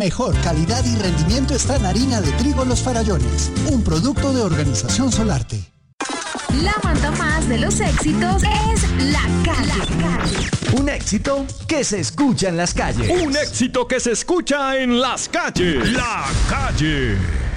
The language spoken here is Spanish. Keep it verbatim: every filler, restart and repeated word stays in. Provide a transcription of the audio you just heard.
Mejor calidad y rendimiento está en harina de trigo Los Farallones, un producto de Organización Solarte. La manda más de los éxitos es La Calle. Un éxito que se escucha en las calles. Un éxito que se escucha en las calles. La Calle.